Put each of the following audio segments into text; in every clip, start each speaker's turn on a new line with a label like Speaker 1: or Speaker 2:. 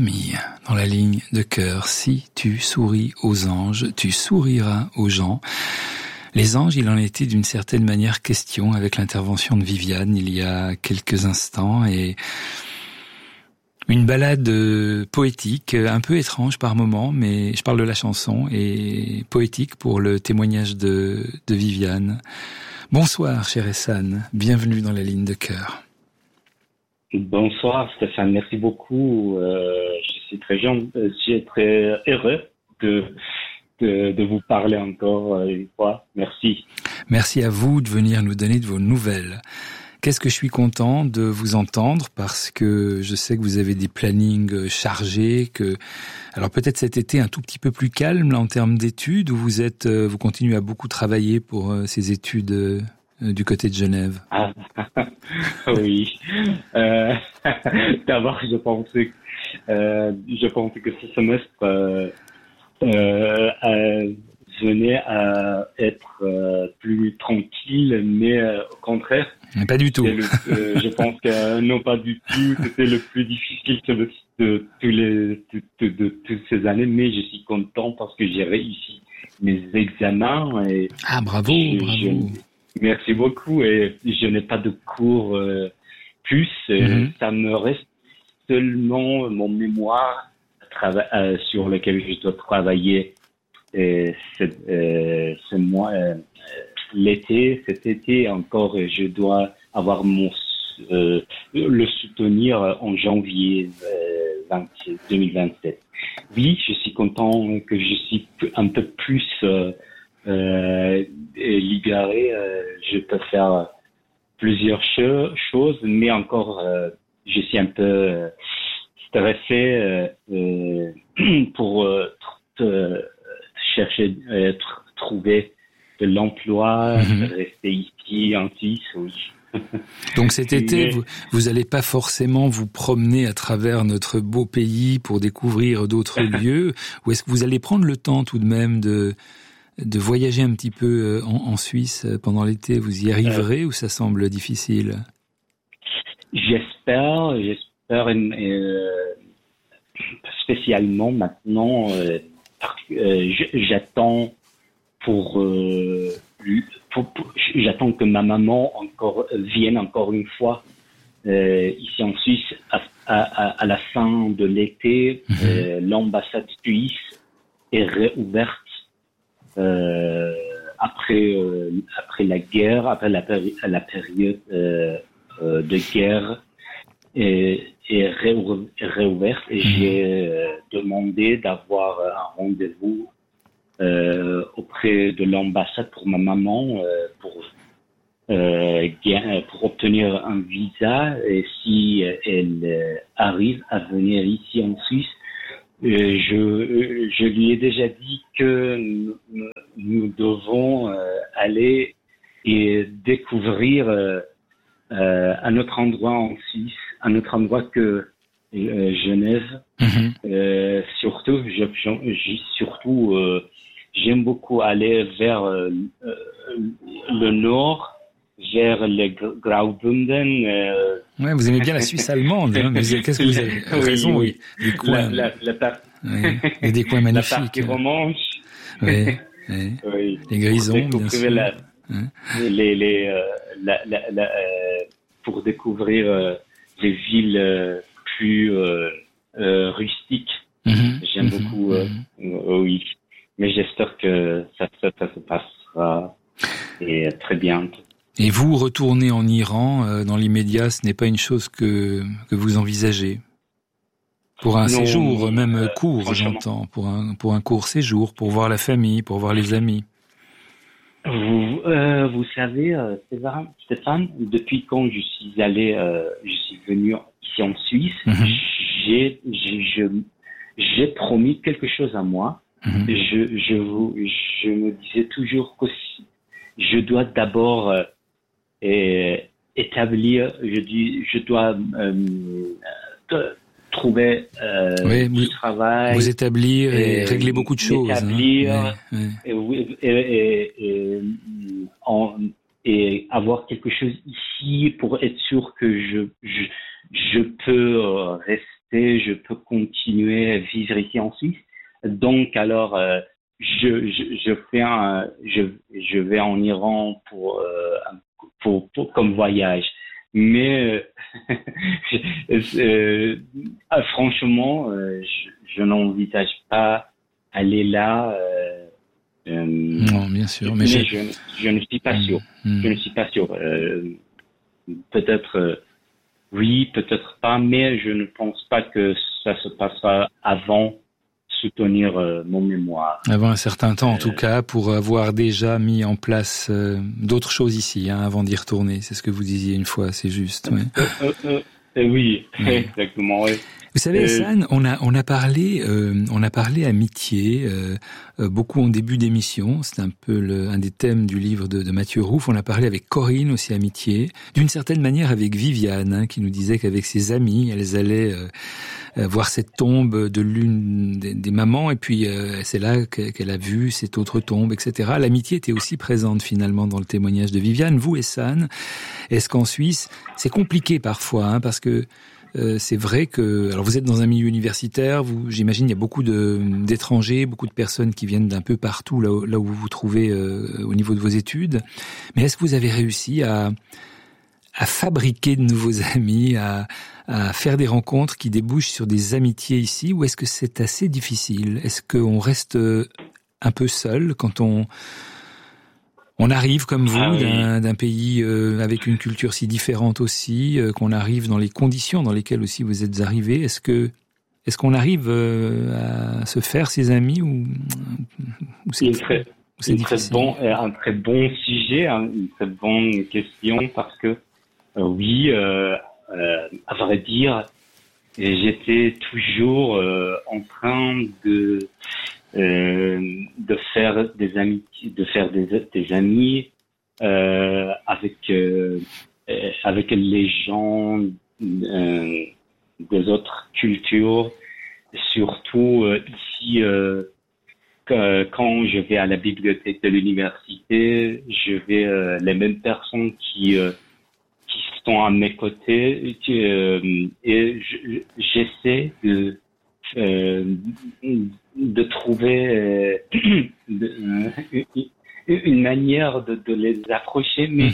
Speaker 1: Camille, dans la ligne de cœur. Si tu souris aux anges, tu souriras aux gens. Les anges, il en était d'une certaine manière question avec l'intervention de Viviane il y a quelques instants, et une balade poétique, un peu étrange par moments, mais je parle de la chanson, et poétique pour le témoignage de Viviane. Bonsoir, cher Essan, bienvenue dans la ligne de cœur.
Speaker 2: Bonsoir Stéphane, merci beaucoup. Je suis très heureux de vous parler encore une fois. Merci.
Speaker 1: Merci à vous de venir nous donner de vos nouvelles. Qu'est-ce que je suis content de vous entendre, parce que je sais que vous avez des plannings chargés, alors peut-être cet été un tout petit peu plus calme là en termes d'études, ou vous continuez à beaucoup travailler pour ces études du côté de Genève.
Speaker 2: Oui. D'abord, je pense que ce semestre venait à être plus tranquille, mais au contraire.
Speaker 1: Mais pas du tout.
Speaker 2: Je pense que non, pas du tout. C'était le plus difficile de toutes ces années, mais je suis content parce que j'ai réussi mes examens. Et
Speaker 1: bravo.
Speaker 2: Merci beaucoup. Et je n'ai pas de cours plus. Ça me reste seulement mon mémoire sur lequel je dois travailler ce mois. Cet été encore, je dois avoir le soutenir en janvier 2027. Oui, je suis content que je suis un peu plus libéré. Je peux faire plusieurs choses, mais encore, je suis un peu stressé pour trouver de l'emploi, rester ici en Suisse, oui.
Speaker 1: Donc cet été, vous allez pas forcément vous promener à travers notre beau pays pour découvrir d'autres lieux, ou est-ce que vous allez prendre le temps tout de même de voyager un petit peu en Suisse pendant l'été? Vous y arriverez ou ça semble difficile?
Speaker 2: J'espère spécialement maintenant, j'attends j'attends que ma maman vienne encore une fois ici en Suisse à la fin de l'été. L'ambassade suisse est réouverte après la guerre, après la période de guerre est réouverte, et j'ai demandé d'avoir un rendez-vous auprès de l'ambassade pour ma maman pour obtenir un visa, et si elle arrive à venir ici en Suisse, je lui ai déjà dit que nous devons aller et découvrir un autre endroit en Suisse, un autre endroit que Genève. Surtout, j'aime beaucoup aller vers le nord, vers le Graubünden.
Speaker 1: Ouais, vous aimez bien la Suisse allemande, hein, mais qu'est-ce que vous avez raison, oui. Des coins, et des coins magnifiques.
Speaker 2: La partie romanche.
Speaker 1: Oui. Les Grisons, bien sûr.
Speaker 2: Pour découvrir les villes plus rustiques. J'aime beaucoup, oui. Mais j'espère que ça se passera très bien.
Speaker 1: Et vous, retourner en Iran, dans l'immédiat, ce n'est pas une chose que vous envisagez? Pour un séjour, même court, j'entends. Pour un court séjour, pour voir la famille, pour voir les amis.
Speaker 2: Vous savez, Stéphane, depuis quand je suis venu ici en Suisse, j'ai promis quelque chose à moi. Je me disais toujours que je dois d'abord établir, je dois trouver du travail.
Speaker 1: Vous établir et régler beaucoup de choses.
Speaker 2: Établir et avoir quelque chose ici pour être sûr que je peux rester, je peux continuer à vivre ici en Suisse. Donc alors je vais en Iran pour comme voyage. Mais franchement, je n'envisage pas aller là.
Speaker 1: Non, bien sûr, mais
Speaker 2: je ne suis pas sûr. Je ne suis pas sûr. Peut-être oui, peut-être pas, mais je ne pense pas que ça se passera avant soutenir mon mémoire.
Speaker 1: Avant un certain temps, en tout cas, pour avoir déjà mis en place d'autres choses ici, avant d'y retourner. C'est ce que vous disiez une fois, c'est juste. Ouais.
Speaker 2: Oui, exactement. Oui.
Speaker 1: Vous savez, Hassan, on a parlé amitié beaucoup en début d'émission. C'est un peu un des thèmes du livre de Mathieu Rouff. On a parlé avec Corinne aussi amitié, d'une certaine manière avec Viviane, qui nous disait qu'avec ses amis, elles allaient voir cette tombe de l'une des mamans, et puis c'est là qu'elle a vu cette autre tombe, etc. L'amitié était aussi présente finalement dans le témoignage de Viviane. Vous, Hassan, est-ce qu'en Suisse, c'est compliqué parfois, parce que c'est vrai que, alors vous êtes dans un milieu universitaire, j'imagine il y a beaucoup d'étrangers, beaucoup de personnes qui viennent d'un peu partout là où vous vous trouvez au niveau de vos études. Mais est-ce que vous avez réussi à fabriquer de nouveaux amis, à faire des rencontres qui débouchent sur des amitiés ici, ou est-ce que c'est assez difficile? Est-ce qu'on reste un peu seul quand on arrive comme vous d'un pays avec une culture si différente aussi, qu'on arrive dans les conditions dans lesquelles aussi vous êtes arrivé? Est-ce qu'on arrive à se faire ses amis ou c'est
Speaker 2: un très bon sujet, une très bonne question, parce que oui, à vrai dire, j'étais toujours en train de faire des amis, des amis avec les gens des autres cultures, surtout ici. Quand je vais à la bibliothèque de l'université, je vais les mêmes personnes qui sont à mes côtés, et j'essaie de trouver une manière de les approcher, mais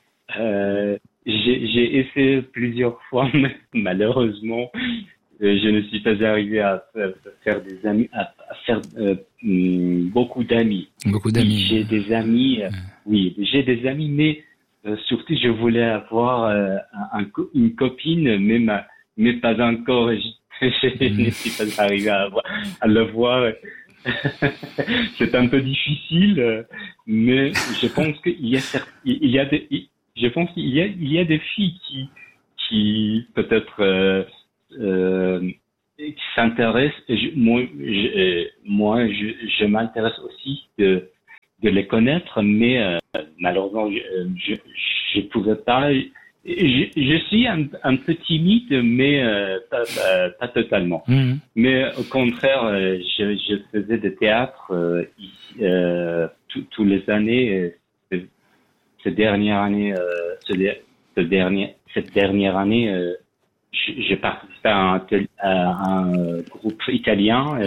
Speaker 2: j'ai essayé plusieurs fois, mais malheureusement, je ne suis pas arrivé à faire des amis, à faire beaucoup d'amis.
Speaker 1: Beaucoup d'amis.
Speaker 2: J'ai des amis, oui, j'ai des amis, mais surtout je voulais avoir une copine, mais pas encore. Je ne suis pas arrivé à le voir. C'est un peu difficile, mais je pense qu'il y a des filles qui peut-être qui s'intéressent. Moi, je m'intéresse aussi de les connaître, mais malheureusement, je pouvais pas. Je suis un peu timide, mais pas totalement. Mais au contraire, je faisais du théâtre tous les années. Cette dernière année, j'ai participé à un groupe italien.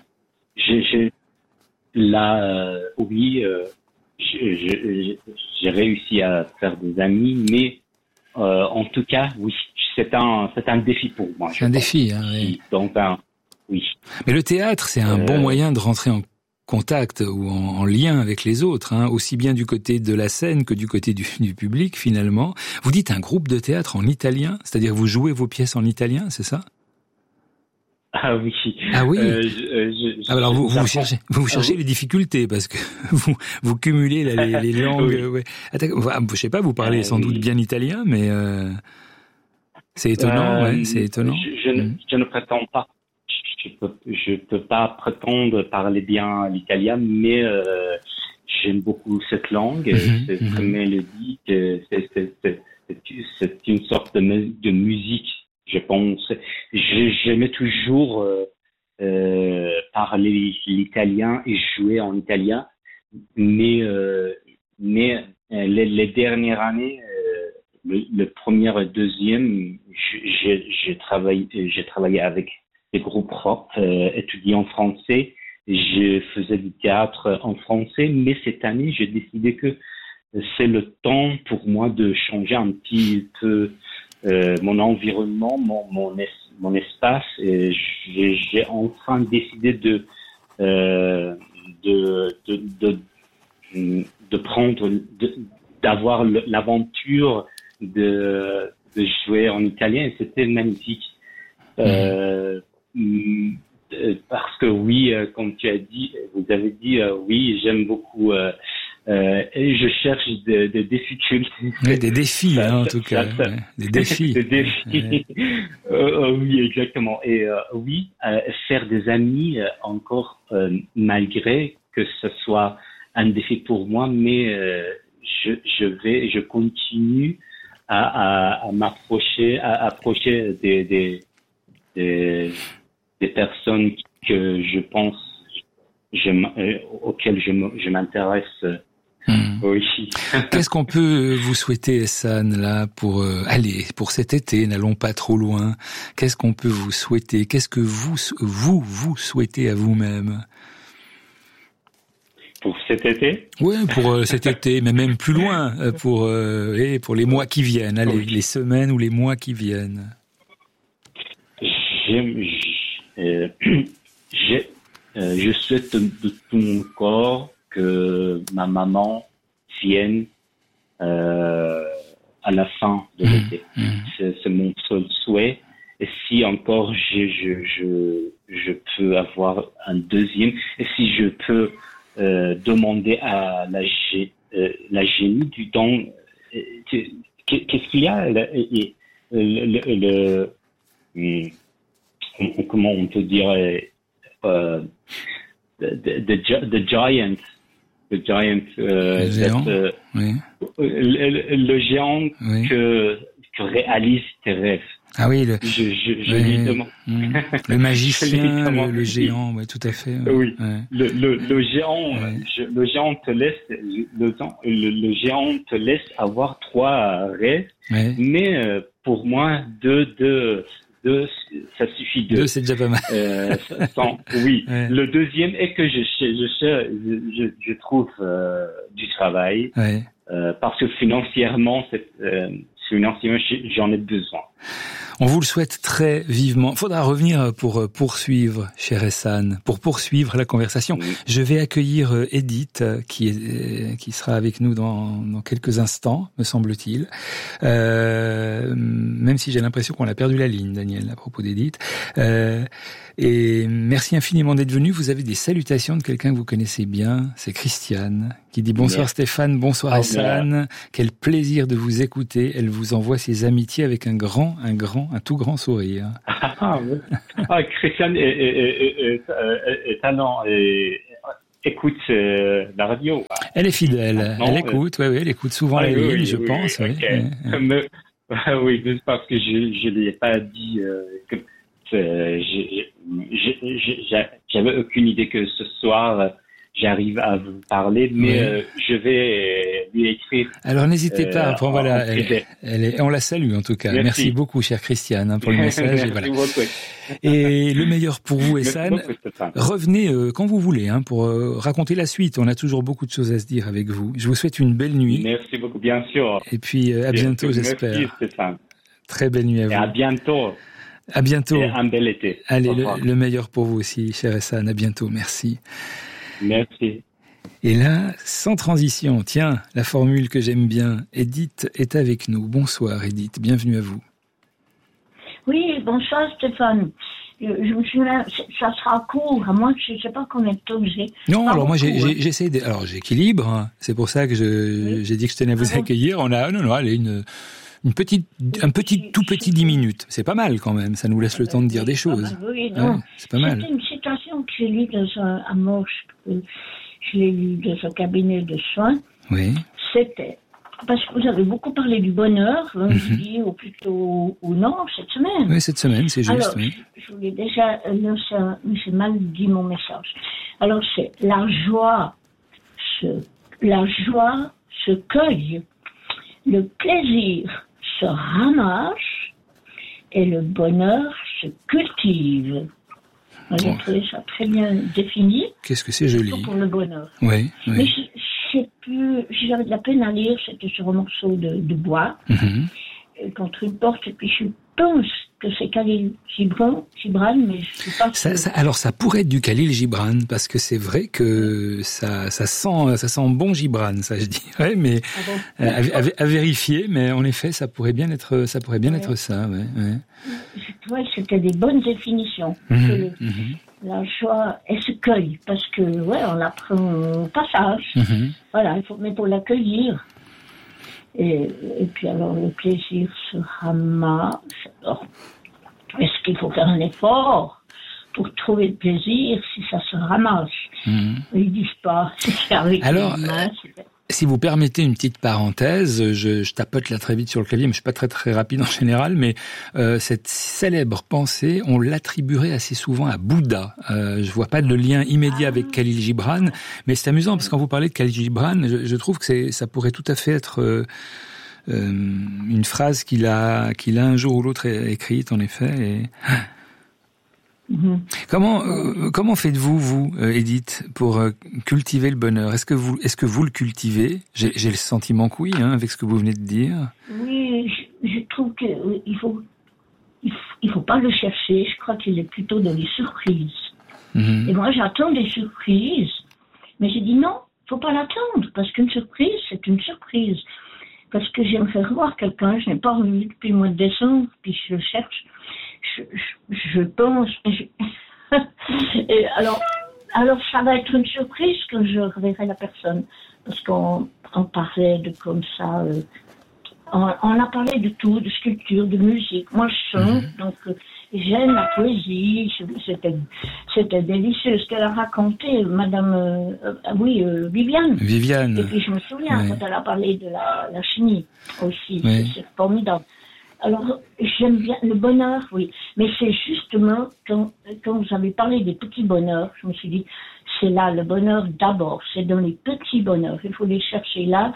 Speaker 2: J'ai réussi à faire des amis, mais en tout cas, oui, c'est un défi pour moi.
Speaker 1: C'est un défi, oui.
Speaker 2: Donc, oui.
Speaker 1: Mais le théâtre, c'est un bon moyen de rentrer en contact ou en lien avec les autres, aussi bien du côté de la scène que du côté du public, finalement. Vous dites un groupe de théâtre en italien, c'est-à-dire vous jouez vos pièces en italien, c'est ça?
Speaker 2: Ah oui.
Speaker 1: Ah oui. Alors vous cherchez les difficultés parce que vous cumulez les langues. Oui. Ouais. Je sais pas, vous parlez sans doute bien italien, mais c'est étonnant. C'est étonnant.
Speaker 2: Je ne prétends pas. Je peux pas prétendre parler bien l'italien, mais j'aime beaucoup cette langue. C'est très mélodique. C'est une sorte de musique. Je pense, j'aimais toujours parler l'italien et jouer en italien, mais les dernières années, le premier et deuxième, j'ai travaillé avec des groupes rock étudiants français. Je faisais du théâtre en français, mais cette année, j'ai décidé que c'est le temps pour moi de changer un petit peu mon environnement, mon espace. Et j'ai enfin décidé d'avoir l'aventure de jouer en italien, et c'était magnifique. Parce que oui, comme vous avez dit, oui, j'aime beaucoup et je cherche des difficultés.
Speaker 1: Oui, des défis, en tout cas. Des défis.
Speaker 2: Des défis. Oui, exactement. Et oui, faire des amis encore, malgré que ce soit un défi pour moi, mais je continue à approcher des personnes que je pense auxquelles je m'intéresse. Oui.
Speaker 1: Qu'est-ce qu'on peut vous souhaiter, Ehsan, là, pour cet été? N'allons pas trop loin. Qu'est-ce qu'on peut vous souhaiter? Qu'est-ce que vous souhaitez à vous-même?
Speaker 2: Pour cet été?
Speaker 1: Oui, pour cet été, mais même plus loin, pour les mois qui viennent, allez, les semaines ou les mois qui viennent.
Speaker 2: Je souhaite de tout mon corps que ma maman vienne à la fin de l'été. C'est mon seul souhait. Et si encore je peux avoir un deuxième, et si je peux demander à la génie du temps, qu'est-ce qu'il y a comment on peut dire the giant,
Speaker 1: le géant, oui.
Speaker 2: Le géant, oui. que réalise tes rêves.
Speaker 1: Ah oui,
Speaker 2: je lui demande.
Speaker 1: Le magicien, le géant, ouais, tout à fait.
Speaker 2: Oui.
Speaker 1: Ouais.
Speaker 2: Le géant, le géant te laisse, le géant te laisse avoir 3 rêves, mais pour moi, deux, ça suffit.
Speaker 1: 2, c'est déjà pas mal.
Speaker 2: Oui. Ouais. Le deuxième est que je trouve du travail, parce que financièrement, j'en ai besoin.
Speaker 1: On vous le souhaite très vivement. Faudra revenir pour poursuivre, cher Ehsan, pour poursuivre la conversation. Oui. Je vais accueillir Edith, qui sera avec nous dans quelques instants, me semble-t-il. Même si j'ai l'impression qu'on a perdu la ligne, Daniel, à propos d'Edith. Et merci infiniment d'être venu. Vous avez des salutations de quelqu'un que vous connaissez bien. C'est Christiane, qui dit bonsoir Stéphane, bonsoir Ehsan. Quel plaisir de vous écouter. Elle vous envoie ses amitiés avec un tout grand sourire.
Speaker 2: Christiane est talent et écoute la radio.
Speaker 1: Elle est fidèle. Elle écoute, elle écoute souvent la ligne, je pense.
Speaker 2: Okay. Oui, parce que je l'ai pas dit que j'avais aucune idée que ce soir j'arrive à vous parler, mais je vais lui écrire.
Speaker 1: Alors n'hésitez pas. Voilà, on la salue en tout cas. Merci beaucoup, chère Christiane, pour le message. Et, voilà. Et le meilleur pour vous, Ehsan. Revenez quand vous voulez, pour raconter la suite. On a toujours beaucoup de choses à se dire avec vous. Je vous souhaite une belle nuit.
Speaker 2: Merci beaucoup, bien sûr.
Speaker 1: Et puis à bientôt, j'espère.
Speaker 2: Merci, Stéphane.
Speaker 1: Très belle nuit à vous.
Speaker 2: Et à bientôt.
Speaker 1: À bientôt.
Speaker 2: Et un bel été.
Speaker 1: Allez, le meilleur pour vous aussi, cher Ehsan. À bientôt. Merci.
Speaker 2: Merci.
Speaker 1: Et là, sans transition, tiens, la formule que j'aime bien, Edith est avec nous. Bonsoir Edith, bienvenue à vous.
Speaker 3: Oui, bonsoir Stéphane. Je me suis là, ça sera court, à moins que je ne sais pas combien de temps j'ai.
Speaker 1: Non, alors moi j'essaie alors j'équilibre, c'est pour ça que j'ai dit que je tenais à vous accueillir. Allez, un petit tout petit 10 minutes. C'est pas mal quand même, ça nous laisse le temps de dire des choses.
Speaker 3: Oui, non.
Speaker 1: Ouais, c'est pas mal.
Speaker 3: C'était une citation que j'ai lue dans un mot, je l'ai lu dans un cabinet de soins.
Speaker 1: Oui.
Speaker 3: C'était, parce que vous avez beaucoup parlé du bonheur, lundi ou plutôt, ou non, cette semaine.
Speaker 1: Oui, cette semaine, c'est juste.
Speaker 3: Alors,
Speaker 1: oui.
Speaker 3: je voulais déjà, j'ai mal dit mon message. Alors, c'est la joie se cueille, le plaisir se ramasse et le bonheur se cultive. J'ai trouvé ça très bien défini.
Speaker 1: Qu'est-ce que c'est joli.
Speaker 3: Pour le bonheur.
Speaker 1: Oui.
Speaker 3: Mais j'avais de la peine à lire, c'était sur un morceau de bois, contre une porte, et puis je pense que c'est Khalil Gibran, mais je sais pas.
Speaker 1: Alors ça pourrait être du Khalil Gibran, parce que c'est vrai que ça sent bon Gibran, ça je dirais, mais à vérifier. Mais en effet, ça pourrait bien être ça. Ouais.
Speaker 3: Je trouvais que c'était des bonnes définitions. La joie, elle se cueille, parce que on la prend au passage. Voilà, mais pour l'accueillir. Et puis alors le plaisir se ramasse. Alors, est-ce qu'il faut faire un effort pour trouver le plaisir si ça se ramasse? Ils disent pas. C'est avec
Speaker 1: alors,
Speaker 3: les mains,
Speaker 1: si vous permettez une petite parenthèse, je tapote là très vite sur le clavier, mais je suis pas très très rapide en général, mais cette célèbre pensée, on l'attribuerait assez souvent à Bouddha. Je vois pas de lien immédiat avec Khalil Gibran, mais c'est amusant parce que quand vous parlez de Khalil Gibran, je trouve que ça pourrait tout à fait être une phrase qu'il a un jour ou l'autre écrite en effet. Et... Comment faites-vous, vous, Edith, pour cultiver le bonheur? Est-ce que vous le cultivez? J'ai le sentiment que oui, avec ce que vous venez de dire.
Speaker 3: Oui, je trouve que il faut pas le chercher. Je crois qu'il est plutôt dans les surprises. Et moi, j'attends des surprises, mais j'ai dit non, faut pas l'attendre parce qu'une surprise, c'est une surprise. Parce que j'aimerais revoir quelqu'un, je n'ai pas revu depuis le mois de décembre, puis je le cherche. Je pense. Et alors, ça va être une surprise quand je reverrai la personne, parce qu'on parlait de comme ça. On a parlé de tout, de sculpture, de musique. Moi, je chante, donc j'aime la poésie. C'était délicieux ce qu'elle a raconté, Madame. Viviane.
Speaker 1: Viviane.
Speaker 3: Et puis je me souviens quand elle a parlé de la chimie aussi. C'est formidable. Alors, j'aime bien le bonheur, oui. Mais c'est justement, quand vous avez parlé des petits bonheurs, je me suis dit, c'est là le bonheur d'abord. C'est dans les petits bonheurs. Il faut les chercher là.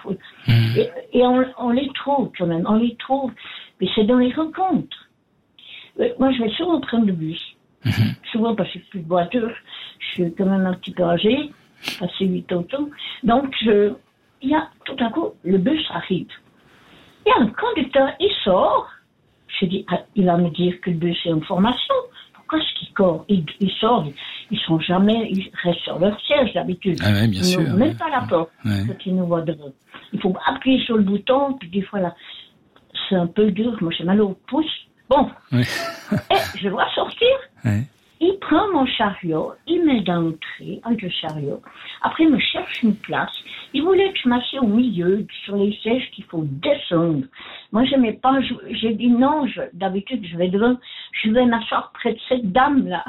Speaker 3: Et on les trouve quand même. On les trouve. Mais c'est dans les rencontres. Moi, je vais souvent prendre le bus. Souvent parce que je suis plus de voiture. Je suis quand même un petit peu âgée. Passé 8 ans. Donc, il y a tout à coup, le bus arrive. Il y a un conducteur, il sort. Je dis, il va me dire que le bus est en formation. Pourquoi est-ce qu'il sort? Ils sont jamais, ils restent sur leur siège d'habitude.
Speaker 1: Ah ouais, bien sûr.
Speaker 3: Ils n'ouvrent même pas la porte quand ils nous voient devant. Il faut appuyer sur le bouton, puis des fois là, c'est un peu dur. Moi, j'ai mal au pouce. Bon. Et je dois sortir. Il prend mon chariot, il met dans le chariot. Après, il me cherche une place. Il voulait que je m'assieds au milieu, sur les sièges qu'il faut descendre. Moi, j'aimais pas. J'ai dit non, d'habitude, je vais m'asseoir près de cette dame-là.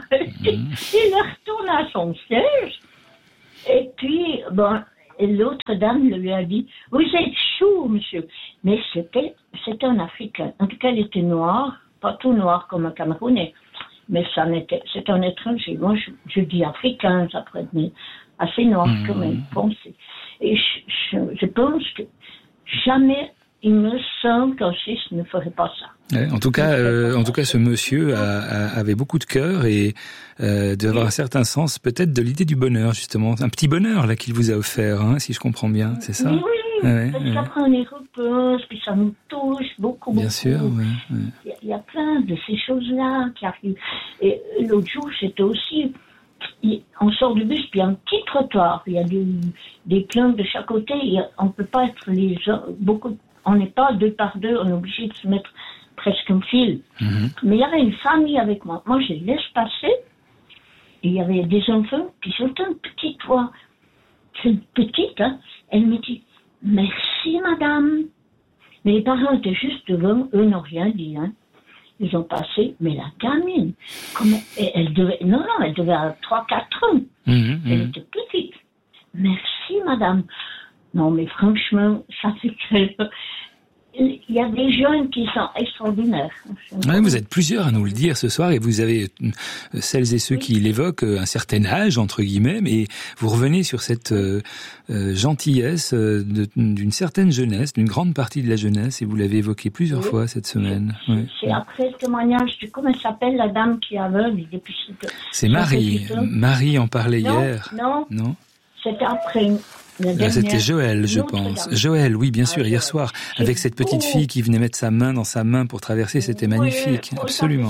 Speaker 3: Il retourne à son siège. Et puis, l'autre dame lui a dit, vous êtes chou, monsieur. Mais c'était un Africain. En tout cas, il était noir, pas tout noir comme un Camerounais. Mais c'était un étranger. Moi, je dis africain, ça pourrait être assez noir quand même. Et je pense que jamais il me semble qu'un Suisse ne ferait pas ça.
Speaker 1: En tout cas, ce monsieur avait beaucoup de cœur et devait avoir un certain sens, peut-être, de l'idée du bonheur, justement. Un petit bonheur là qu'il vous a offert, si je comprends bien, c'est ça?
Speaker 3: Oui, parce qu'après on y repose, puis ça nous touche beaucoup.
Speaker 1: Bien sûr,
Speaker 3: Il y a plein de ces choses-là qui arrivent. Et l'autre jour, c'était aussi, on sort du bus, puis il y a un petit trottoir, il y a des plantes de chaque côté, on ne peut pas être on n'est pas 2 par 2, on est obligé de se mettre presque en file. Mais il y avait une famille avec moi. Moi, je laisse passer, et il y avait des enfants, puis j'entends une petite voix, c'est petite, elle me dit, merci, madame. Mais les parents étaient juste devant, eux n'ont rien dit, Ils ont passé, mais la gamine, elle devait avoir 3-4 ans. Elle était petite. Merci, madame. Non, mais franchement, ça fait qu'elle... il y a des jeunes qui sont extraordinaires.
Speaker 1: Ouais, vous êtes plusieurs à nous le dire ce soir et vous avez celles et ceux qui l'évoquent un certain âge, entre guillemets, mais vous revenez sur cette gentillesse d'une certaine jeunesse, d'une grande partie de la jeunesse, et vous l'avez évoqué plusieurs fois cette semaine.
Speaker 3: C'est après ce témoignage de, comment elle s'appelle, la dame qui est aveugle depuis...
Speaker 1: C'est Marie. Marie en parlait hier.
Speaker 3: Non. C'était après...
Speaker 1: C'était Joël, je pense. Joël, oui, bien sûr, hier soir, avec cette petite fille qui venait mettre sa main dans sa main pour traverser, c'était magnifique, absolument.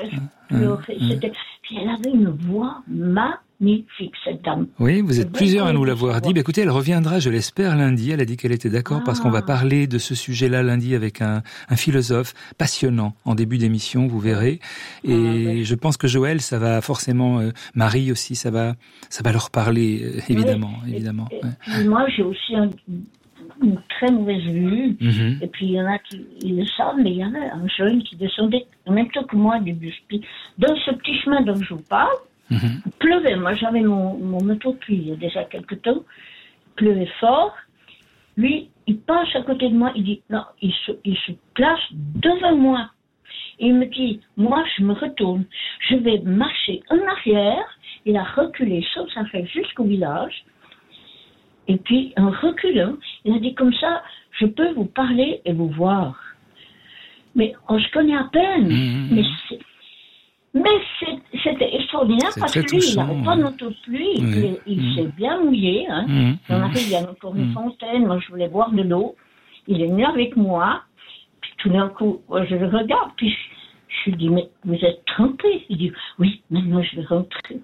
Speaker 3: Puis elle avait une voix magnifique, cette dame.
Speaker 1: Oui, vous êtes plusieurs à nous l'avoir dit. Écoutez, elle reviendra, je l'espère, lundi. Elle a dit qu'elle était d'accord parce qu'on va parler de ce sujet-là lundi avec un philosophe passionnant en début d'émission, vous verrez. Et je pense que Joël, ça va forcément, Marie aussi, ça va leur parler, évidemment.
Speaker 3: Et moi, j'ai aussi une très mauvaise vue. Et puis, il y en a qui ils le savent, mais il y en a un jeune qui descendait en même temps que moi du bus. Puis, dans ce petit chemin dont je vous parle, il pleuvait. Moi, j'avais mon moto depuis il y a déjà quelque temps. Il pleuvait fort. Lui, il passe à côté de moi. Il dit, non, il se place devant moi. Et il me dit, moi, je me retourne. Je vais marcher en arrière. Il a reculé sauf ça fait jusqu'au village. Et puis, en reculant, il a dit comme ça, je peux vous parler et vous voir. Mais on se connaît à peine. Mais c'était extraordinaire parce que lui, il n'avait pas d'auto-pluie. Il s'est bien mouillé. On arrive, il y a encore une fontaine. Moi, je voulais boire de l'eau. Il est venu avec moi. Puis tout d'un coup, je le regarde. Puis je lui dis, mais vous êtes trempé? Il dit, oui, maintenant je vais rentrer.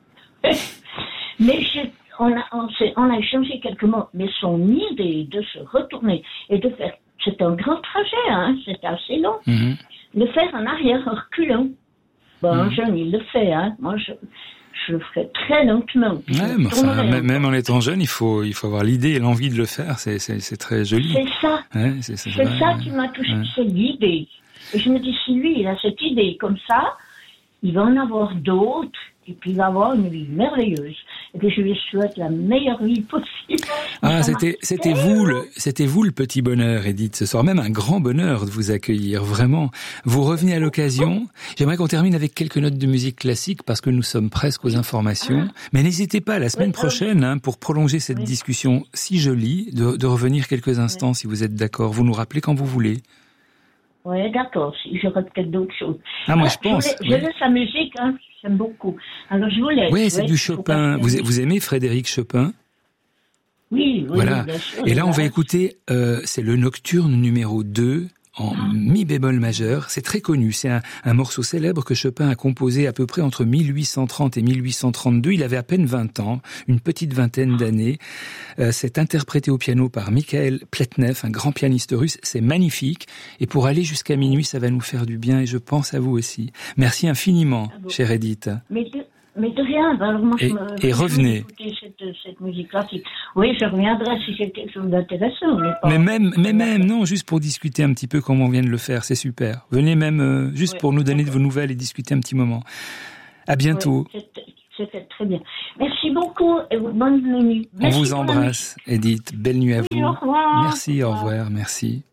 Speaker 3: Mais on a échangé quelques mots. Mais son idée de se retourner et de faire... C'est un grand trajet, c'était assez long. Le faire en arrière, en reculant. Bon, jeune, il le fait, Moi, je le ferai très lentement.
Speaker 1: Ouais, même en étant jeune, il faut avoir l'idée et l'envie de le faire. C'est très joli.
Speaker 3: C'est ça.
Speaker 1: Ouais,
Speaker 3: c'est ça qui m'a touché, c'est l'idée. Et je me dis, si lui, il a cette idée comme ça, il va en avoir d'autres. Et puis il va avoir une vie merveilleuse. Et puis je lui souhaite la meilleure vie possible.
Speaker 1: C'était vous le petit bonheur, Edith. Ce soir même un grand bonheur de vous accueillir, vraiment. Vous revenez à l'occasion. J'aimerais qu'on termine avec quelques notes de musique classique parce que nous sommes presque aux informations. Mais n'hésitez pas la semaine prochaine, pour prolonger cette discussion si jolie, de revenir quelques instants si vous êtes d'accord. Vous nous rappelez quand vous voulez.
Speaker 3: Oui, d'accord. J'aurais peut-être d'autres choses.
Speaker 1: Moi je pense.
Speaker 3: Je laisse la musique, j'aime beaucoup. Alors je vous laisse.
Speaker 1: Oui, c'est du Chopin. Vous aimez Frédéric Chopin?
Speaker 3: Oui,
Speaker 1: voilà.
Speaker 3: Bien sûr.
Speaker 1: Et là, on va écouter, c'est le Nocturne numéro 2 en mi bémol majeur. C'est très connu. C'est un morceau célèbre que Chopin a composé à peu près entre 1830 et 1832. Il avait à peine 20 ans, une petite vingtaine d'années. C'est interprété au piano par Mikhail Pletnev, un grand pianiste russe. C'est magnifique. Et pour aller jusqu'à minuit, ça va nous faire du bien. Et je pense à vous aussi. Merci infiniment, chère Edith.
Speaker 3: Mais de rien. Alors moi,
Speaker 1: et revenez.
Speaker 3: Écouter cette musique classique. Oui, je reviendrai si c'est quelque chose d'intéressant.
Speaker 1: Mais même, non, juste pour discuter un petit peu comme on vient de le faire, c'est super. Venez même juste pour nous donner de vos nouvelles et discuter un petit moment. À bientôt.
Speaker 3: Oui, c'était très bien. Merci beaucoup et bonne nuit.
Speaker 1: On vous embrasse, Edith. Belle nuit à vous.
Speaker 3: Au revoir.
Speaker 1: Merci, au revoir, merci.